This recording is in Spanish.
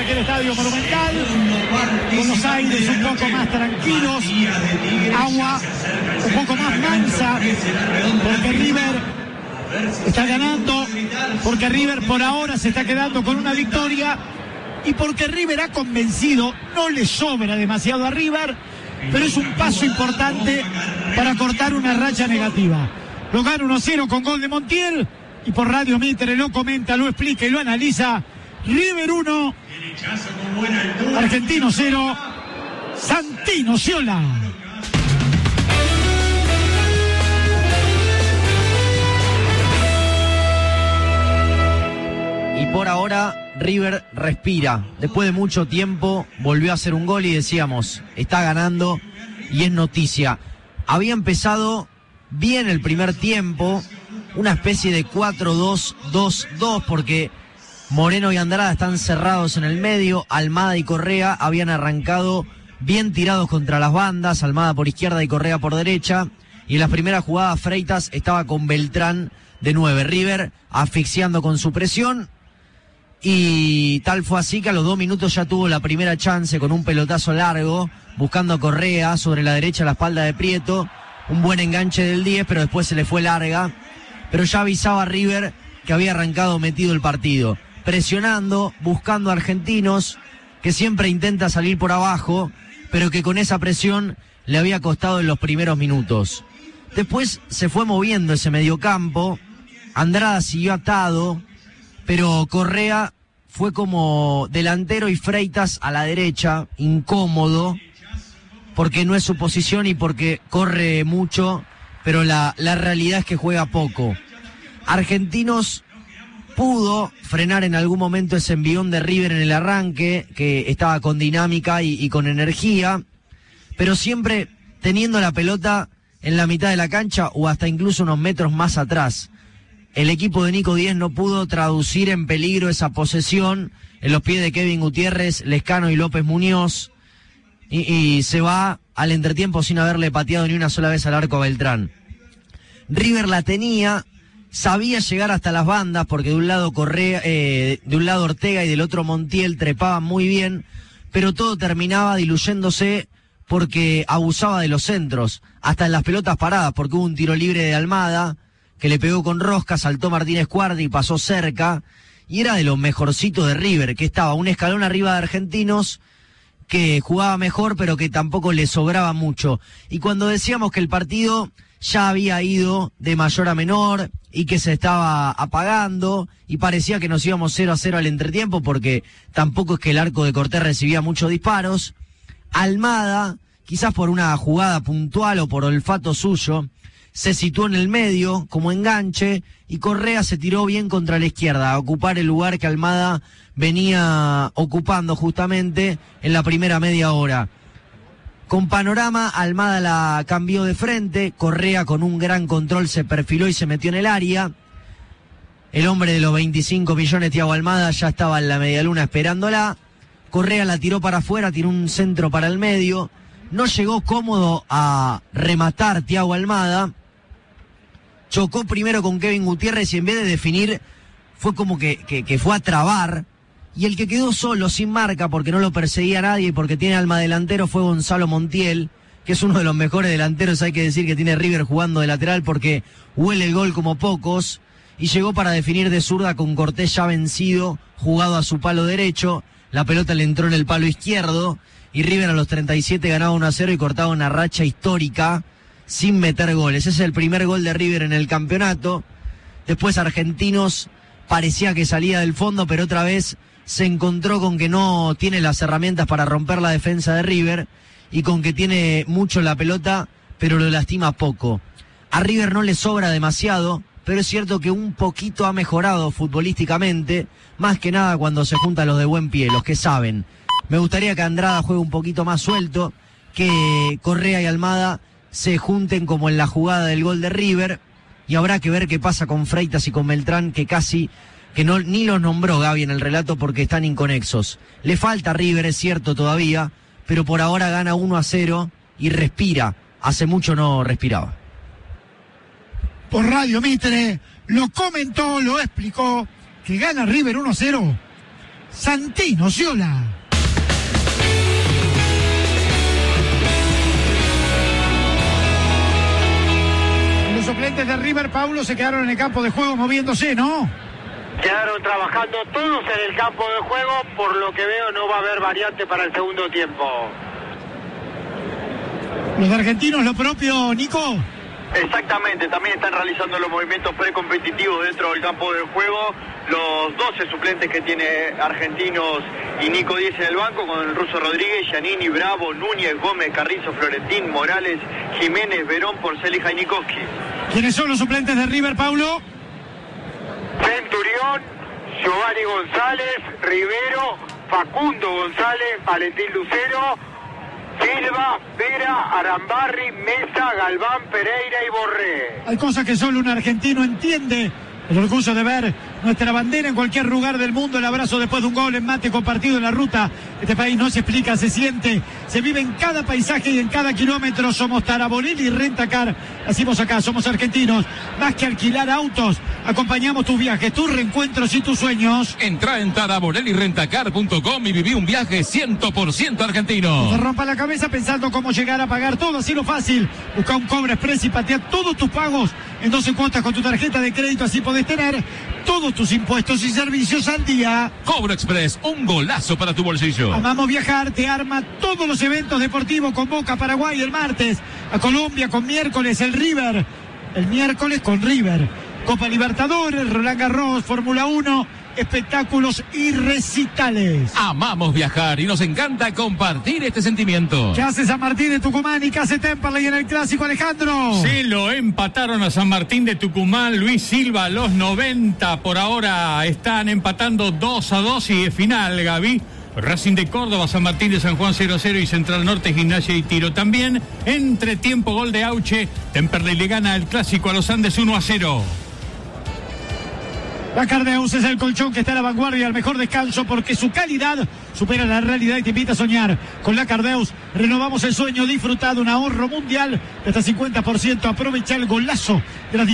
aquel estadio Monumental, con los aires un poco más tranquilos, agua un poco más mansa, porque River está ganando, porque River por ahora se está quedando con una victoria y porque River ha convencido, no le sobra demasiado a River, pero es un paso importante para cortar una racha negativa. Lo gana 1-0 con gol de Montiel y por Radio Mitre lo comenta, lo explica y lo analiza. River 1, Argentino 0, Santino Sciolà. Y por ahora River respira. Después de mucho tiempo volvió a hacer un gol y decíamos, está ganando y es noticia. Había empezado bien el primer tiempo, una especie de 4-2-2-2 porque Moreno y Andrada están cerrados en el medio, Almada y Correa habían arrancado bien tirados contra las bandas, Almada por izquierda y Correa por derecha, y en las primeras jugadas Freitas estaba con Beltrán de 9, River asfixiando con su presión, y tal fue así que a los 2 minutos ya tuvo la primera chance con un pelotazo largo, buscando a Correa sobre la derecha a la espalda de Prieto, un buen enganche del 10, pero después se le fue larga, pero ya avisaba a River que había arrancado metido el partido, presionando, buscando a Argentinos, que siempre intenta salir por abajo, pero que con esa presión le había costado en los primeros minutos. Después se fue moviendo ese mediocampo, Andrada siguió atado, pero Correa fue como delantero y Freitas a la derecha, incómodo, porque no es su posición y porque corre mucho, pero la realidad es que juega poco. Argentinos pudo frenar en algún momento ese envión de River en el arranque, que estaba con dinámica y con energía, pero siempre teniendo la pelota en la mitad de la cancha o hasta incluso unos metros más atrás. El equipo de Nico Díez no pudo traducir en peligro esa posesión en los pies de Kevin Gutiérrez, Lescano y López Muñoz, y se va al entretiempo sin haberle pateado ni una sola vez al arco a Beltrán. River la tenía, sabía llegar hasta las bandas porque de un lado Correa, de un lado Ortega y del otro Montiel trepaban muy bien, pero todo terminaba diluyéndose porque abusaba de los centros, hasta en las pelotas paradas, porque hubo un tiro libre de Almada que le pegó con rosca, saltó Martínez Cuardi y pasó cerca, y era de los mejorcitos de River, que estaba un escalón arriba de Argentinos, que jugaba mejor pero que tampoco le sobraba mucho. Y cuando decíamos que el partido ya había ido de mayor a menor y que se estaba apagando y parecía que nos íbamos 0-0 al entretiempo porque tampoco es que el arco de Cortés recibía muchos disparos, Almada, quizás por una jugada puntual o por olfato suyo, se situó en el medio como enganche y Correa se tiró bien contra la izquierda a ocupar el lugar que Almada venía ocupando justamente en la primera media hora. Con panorama, Almada la cambió de frente, Correa con un gran control se perfiló y se metió en el área. El hombre de los 25 millones, Thiago Almada, ya estaba en la medialuna esperándola. Correa la tiró para afuera, tiró un centro para el medio. No llegó cómodo a rematar Thiago Almada. Chocó primero con Kevin Gutiérrez y en vez de definir fue como que fue a trabar. Y el que quedó solo, sin marca, porque no lo perseguía nadie y porque tiene alma delantero, fue Gonzalo Montiel, que es uno de los mejores delanteros, hay que decir, que tiene River jugando de lateral porque huele el gol como pocos. Y llegó para definir de zurda con Cortés ya vencido, jugado a su palo derecho. La pelota le entró en el palo izquierdo y River a los 37 ganaba 1-0 y cortaba una racha histórica sin meter goles. Ese es el primer gol de River en el campeonato. Después Argentinos parecía que salía del fondo, pero otra vez se encontró con que no tiene las herramientas para romper la defensa de River y con que tiene mucho la pelota, pero lo lastima poco. A River no le sobra demasiado, pero es cierto que un poquito ha mejorado futbolísticamente, más que nada cuando se juntan los de buen pie, los que saben. Me gustaría que Andrada juegue un poquito más suelto, que Correa y Almada se junten como en la jugada del gol de River, y habrá que ver qué pasa con Freitas y con Beltrán, que no, ni los nombró Gaby en el relato porque están inconexos. Le falta a River, es cierto todavía, pero por ahora gana 1-0 y respira. Hace mucho no respiraba. Por Radio Mitre lo comentó, lo explicó, que gana River 1-0. Santino Ciola. Los suplentes de River, Paulo, se quedaron en el campo de juego moviéndose, ¿no? Quedaron trabajando todos en el campo de juego, por lo que veo no va a haber variante para el segundo tiempo. Los argentinos lo propio, Nico. Exactamente, también están realizando los movimientos precompetitivos dentro del campo de juego. Los 12 suplentes que tiene Argentinos y Nico Díez en el banco, con el ruso Rodríguez, Giannini, Bravo, Núñez, Gómez, Carrizo, Florentín, Morales, Jiménez, Verón, Porcel y Jainikowski. ¿Quiénes son los suplentes de River, Paulo? Centurión, Giovanni González, Rivero, Facundo González, Valentín Lucero, Silva, Vera, Arambarri, Mesa, Galván, Pereira y Borré. Hay cosas que solo un argentino entiende. El orgullo de ver nuestra bandera en cualquier lugar del mundo, el abrazo después de un gol, en mate compartido en la ruta. Este país no se explica, se siente, se vive en cada paisaje y en cada kilómetro. Somos Taraborelli y Rentacar. Decimos acá, somos argentinos. Más que alquilar autos, acompañamos tus viajes, tus reencuentros y tus sueños. Entra en taraborellirentacar.com y viví un viaje 100% argentino. No te rompa la cabeza pensando cómo llegar a pagar todo, así lo fácil. Busca un Cobra Express y patea todos tus pagos en 12 cuotas con tu tarjeta de crédito, así podés tener todos tus impuestos y servicios al día. Cobra Express, un golazo para tu bolsillo. Amamos viajar, te arma todos los eventos deportivos. Convoca a Paraguay el martes, a Colombia con miércoles el River, el miércoles con River, Copa Libertadores, Roland Garros, Fórmula 1, espectáculos y recitales. Amamos viajar y nos encanta compartir este sentimiento. ¿Qué hace San Martín de Tucumán y qué hace Temperley en el Clásico, Alejandro? Sí, lo empataron a San Martín de Tucumán. Luis Silva a los 90. Por ahora están empatando 2-2 y es final, Gaby. Racing de Córdoba, San Martín de San Juan 0-0 y Central Norte, Gimnasia y Tiro también. Entre tiempo, gol de Auche. Temperley le gana el Clásico a los Andes 1-0. La Cardeus es el colchón que está a la vanguardia, al mejor descanso, porque su calidad supera la realidad y te invita a soñar. Con la Cardeus renovamos el sueño, disfruta de un ahorro mundial de hasta 50%. Aprovecha el golazo de las